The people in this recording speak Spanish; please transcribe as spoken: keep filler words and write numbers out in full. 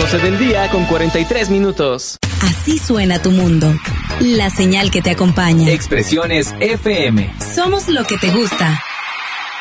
doce del día con cuarenta y tres minutos. Así suena tu mundo. La señal que te acompaña. Expresiones F M. Somos lo que te gusta.